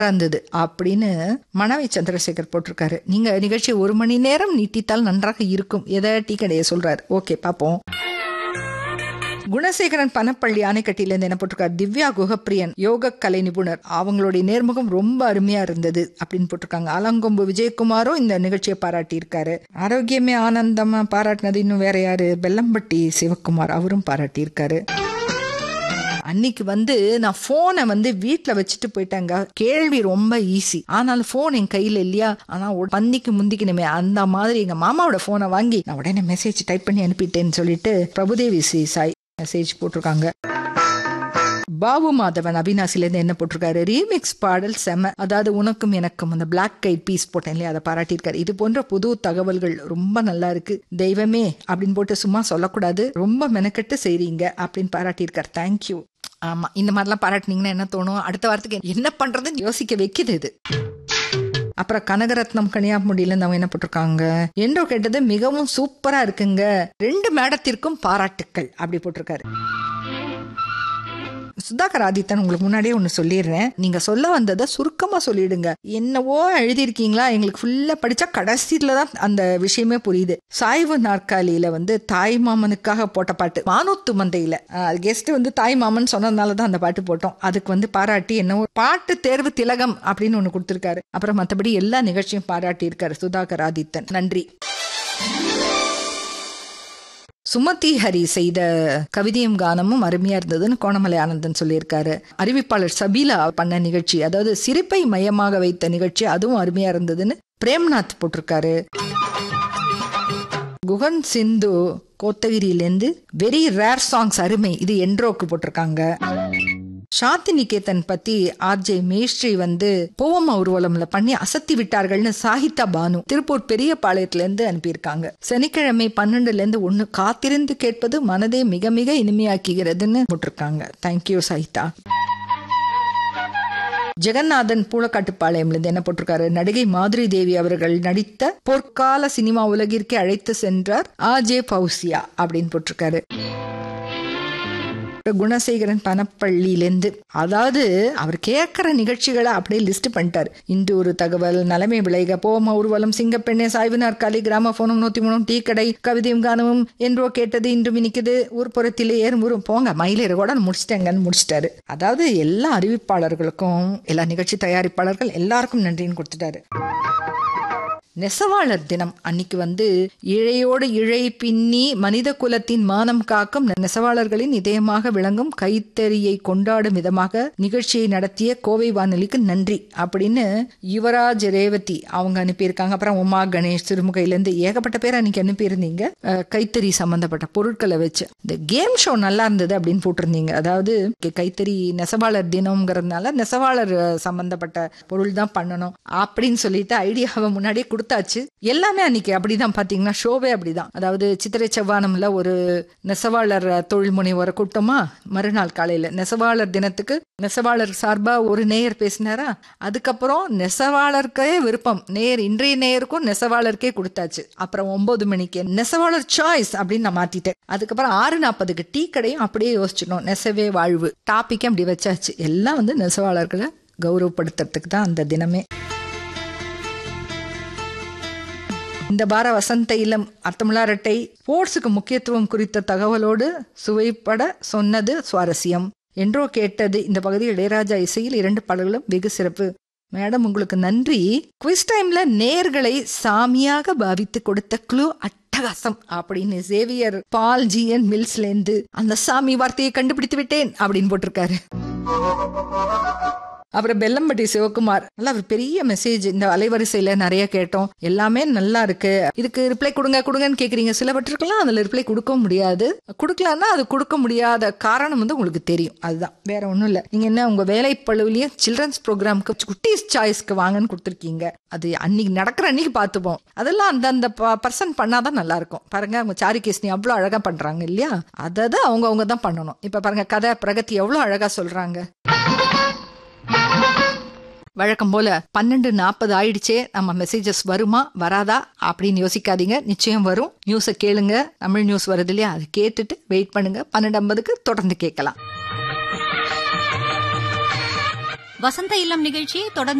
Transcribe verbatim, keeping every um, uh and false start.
இருந்தது அப்படின்னு மணவை சந்திரசேகர் போட்டிருக்காரு. நீங்க நிகழ்ச்சி ஒரு மணி நேரம் நீட்டித்தால் நன்றாக இருக்கும் எதை டீ கடையை சொல்றாரு. ஓகே பாப்போம். குணசேகரன் பனப்பள்ளி ஆணைக்கட்டியில இருந்து என்ன போட்டிருக்காரு, திவ்யா குகப்பிரியன் யோக கலை நிபுணர், அவங்களுடைய நேர்முகம் ரொம்ப அருமையா இருந்தது அப்படின்னு போட்டிருக்காங்க. ஆலங்கொம்பு விஜயகுமாரும் இந்த நிகழ்ச்சியை பாராட்டி இருக்காரு. ஆரோக்கியமே ஆனந்தமா பாராட்டினது இன்னும் வேற யாரு, பெல்லம்பட்டி சிவகுமார், அவரும் பாராட்டி இருக்காரு. அன்னைக்கு வந்து நான் போனை வந்து வீட்டுல வச்சுட்டு போயிட்டேங்க. கேள்வி ரொம்ப ஈஸி, ஆனாலும் போன் என் கையில இல்லையா, ஆனா பந்திக்கு முந்திக்கணுமே அந்த மாதிரி எங்க மாமாவோட போனை வாங்கி நான் உடனே மெசேஜ் டைப் பண்ணி அனுப்பிட்டேன்னு சொல்லிட்டு பிரபுதேவி சி சாய் மெசேஜ் போட்டிருக்காங்க. பாபு மாதவன் அவினாசில இருந்து என்ன போட்டிருக்காரு, ரீமிக்ஸ் பாடல் செம, அதாவது உனக்கும் எனக்கும் அந்த பிளாக் ஐட் பீஸ் போட்டேன் இல்லையா, அதை பாராட்டியிருக்காரு. இது போன்ற புது தகவல்கள் ரொம்ப நல்லா இருக்கு, தெய்வமே அப்படின்னு போட்டு சும்மா சொல்லக்கூடாது, ரொம்ப மெனக்கெட்டு செய்றீங்க அப்படின்னு பாராட்டியிருக்காரு. தேங்க்யூ. ஆமா, இந்த மாதிரிலாம் பாராட்டினீங்கன்னா என்ன தோணும், அடுத்த வாரத்துக்கு என்ன பண்றதுன்னு யோசிக்க வைக்குது இது. அப்புறம் கனகரத்னம் கன்னியாகுமரியில இருந்து அவங்க என்ன போட்டிருக்காங்க, என்றோ கேட்டது மிகவும் சூப்பரா இருக்குங்க, ரெண்டு மேடத்திற்கும் பாராட்டுக்கள் அப்படி போட்டிருக்காரு. சுதாகர் ஆதித்தன், உங்களுக்கு முன்னாடியே ஒன்னு சொல்லிடுறேன், நீங்க சொல்ல வந்ததை சுருக்கமா சொல்லிடுங்க. என்னவோ எழுதிருக்கீங்களா, எங்களுக்கு ஃபுல்லா படிச்சா கடைசியில தான் அந்த விஷயமே புரியுது. சாய்வு நாற்காலியில வந்து தாய் மாமனுக்காக போட்ட பாட்டு, மானூத்து மந்தையில கெஸ்ட் வந்து தாய் மாமன் சொன்னதுனாலதான் அந்த பாட்டு போட்டோம். அதுக்கு வந்து பாராட்டி என்னவோ பாட்டு தேர்வு திலகம் அப்படின்னு ஒண்ணு கொடுத்திருக்காரு. அப்புறம் மற்றபடி எல்லா நிகழ்ச்சியும் பாராட்டி இருக்காரு சுதாகர் ஆதித்தன், நன்றி. சுமதி ஹரி செய்த கவிதையும் கானமும் அருமையா இருந்ததுன்னு கோணமலை ஆனந்தன் சொல்லியிருக்காரு. அறிவிப்பாளர் சபீலா பண்ண நிகழ்ச்சி, அதாவது சிரிப்பை மையமாக வைத்த நிகழ்ச்சி, அதுவும் அருமையா இருந்ததுன்னு பிரேம்நாத் போட்டிருக்காரு. குகன் சிந்து கோத்தகிரியிலேருந்து வெரி ரேர் சாங்ஸ் அருமை, இது என்றோக்கு போட்டிருக்காங்க. சாந்தி நிகேதன் பத்தி ஆர்ஜே மேஸ்ட்ரி வந்து போவமா ஊர்வலம்ல பண்ணி அசத்தி விட்டார்கள்னு சாகிதா பானு திருப்பூர் பெரிய பாளையத்துல இருந்து அனுப்பியிருக்காங்க. சனிக்கிழமை பன்னெண்டுல இருந்து ஒண்ணு காத்திருந்து கேட்பது மனதை மிக மிக இனிமையாக்குகிறதுன்னு போட்டிருக்காங்க. தேங்க்யூ சாகிதா. ஜெகநாதன் பூலக்காட்டுப்பாளையம்ல இருந்து என்ன போட்டிருக்காரு, நடிகை மாதுரி தேவி அவர்கள் நடித்த பொற்கால சினிமா உலகிற்கே அழைத்து சென்றார் ஆஜே பௌசியா அப்படின்னு போட்டிருக்காரு. குணசேகரன் பனப்பள்ளியிலேருந்து, அதாவது அவர் கேட்கிற நிகழ்ச்சிகளை அப்படியே லிஸ்ட் பண்ணிட்டாரு. இன்று ஒரு தகவல், நலமை விளைக, போமா ஊர்வலம், சிங்கப்பெண்ணே, சாய்வு நாற்காலி, கிராம போனும், நூத்தி மூணும், டீ கடை, கவிதையும் கானமும், என்றோ கேட்டது, இன்று மினிக்குது, ஊர்ப்புறத்திலே ஏறும் ஊரும், போங்க மயிலேற கூட முடிச்சிட்டேங்கன்னு முடிச்சிட்டாரு. அதாவது எல்லா அறிவிப்பாளர்களுக்கும் எல்லா நிகழ்ச்சி தயாரிப்பாளர்கள் எல்லாருக்கும் நன்றின்னு கொடுத்துட்டாரு. நெசவாளர் தினம் அன்னைக்கு வந்து இழையோடு இழை பின்னி மனித குலத்தின் மானம் காக்கும் நெசவாளர்களின் இதயமாக விளங்கும் கைத்தறியை கொண்டாடும் விதமாக நிகழ்ச்சியை நடத்திய கோவை வானொலிக்கு நன்றி அப்படின்னு யுவராஜ் ரேவதி அவங்க அனுப்பியிருக்காங்க. அப்புறம் உமா கணேஷ் சிறுமுகையிலேருந்து ஏகப்பட்ட பேர் அன்னைக்கு அனுப்பியிருந்தீங்க. கைத்தறி சம்பந்தப்பட்ட பொருட்களை வச்சு இந்த கேம் ஷோ நல்லா இருந்தது அப்படின்னு போட்டிருந்தீங்க. அதாவது கைத்தறி நெசவாளர் தினம்ங்கிறதுனால நெசவாளர் சம்பந்தப்பட்ட பொருள் தான் பண்ணணும் அப்படின்னு சொல்லிட்டு ஐடியாவை முன்னாடியே கொடுத்தாச்சு. எல்லாமே அன்னைக்கு அப்படிதான் பாத்தீங்கன்னா, ஷோவே அப்படிதான். அதாவது சித்திரை செவ்வானம்ல ஒரு நெசவாளர் தொழில் முனைவோரை கூட்டமா, மறுநாள் காலையில நெசவாளர் தினத்துக்கு நெசவாளர் சார்பா ஒரு நேயர் பேசினாரா, அதுக்கப்புறம் நெசவாளருக்கே விருப்பம் நேயர், இன்றைய நேயருக்கும் நெசவாளருக்கே கொடுத்தாச்சு. அப்புறம் ஒன்பது மணிக்கு நெசவாளர் சாய்ஸ் அப்படின்னு நான் மாத்திட்டேன். அதுக்கப்புறம் ஆறு நாற்பதுக்கு டீ கடையும் அப்படியே யோசிச்சிட்டோம், நெசவே வாழ்வு டாபிக் அப்படி வச்சாச்சு. எல்லாம் வந்து நெசவாளர்களை கௌரவப்படுத்துறதுக்கு தான் அந்த தினமே. இந்த வார வசந்த இளம் அர்த்தமுள்ள இரட்டை ஸ்போர்ட்ஸுக்கு முக்கியத்துவம் குறித்த தகவலோடு சுவைப்பட சொன்னது சுவாரஸ்யம். என்றோ கேட்டது இந்த பகுதியில் இளையராஜா இசையில் இரண்டு பாடல்களும் வெகு சிறப்பு. மேடம் உங்களுக்கு நன்றி. குவிஸ் டைம்ல நேர்களை சாமியாக பாவித்து கொடுத்த க்ளூ அட்டகாசம் அப்படின்னு சேவியர் பால் ஜி என் மில்ஸ்ல இருந்து அந்த சாமி வார்த்தையை கண்டுபிடித்து விட்டேன் அப்படின்னு போட்டிருக்காரு. அப்புறம் பெல்லம்பட்டி சிவகுமார், நல்லா ஒரு பெரிய மெசேஜ், இந்த அலைவரிசையில நிறைய கேட்டோம், எல்லாமே நல்லா இருக்கு, இதுக்கு ரிப்ளை கொடுங்க கொடுங்கன்னு கேக்குறீங்க. சிலவற்றுக்கெல்லாம் அதுல ரிப்ளை கொடுக்க முடியாது, கொடுக்கலாம்னா அது கொடுக்க முடியாத காரணம் வந்து உங்களுக்கு தெரியும், அதுதான், வேற ஒன்றும் இல்லை. நீங்க என்ன உங்க வேலை பழுவிலையும் சில்ட்ரன்ஸ் ப்ரோக்ராம்க்கு குட்டீஸ் சாய்ஸ்க்கு வாங்கன்னு கொடுத்துருக்கீங்க. அது அன்னைக்கு நடக்கிற அன்னைக்கு பார்த்துப்போம். அதெல்லாம் அந்த அந்த பர்சன் பண்ணாதான் நல்லா இருக்கும். பாருங்க அவங்க சாருகேஸ்னி அவ்வளோ அழகா பண்றாங்க இல்லையா, அதை அவங்க அவங்க தான் பண்ணணும். இப்ப பாருங்க கதை பிரகதி எவ்வளோ அழகா சொல்றாங்க. வழக்கம் போல பன்னெண்டு நாற்பது ஆயிடுச்சே, நம்ம மெசேஜஸ் வருமா வராதா அப்படின்னு யோசிக்காதீங்க, நிச்சயம் வரும். நியூஸை கேளுங்க, தமிழ் நியூஸ் வருது இல்லையா, அது கேட்டுட்டு வெயிட் பண்ணுங்க. பன்னெண்டு ஐம்பதுக்கு தொடர்ந்து கேட்கலாம். வசந்த இல்லம் நிகழ்ச்சியை தொடர்ந்து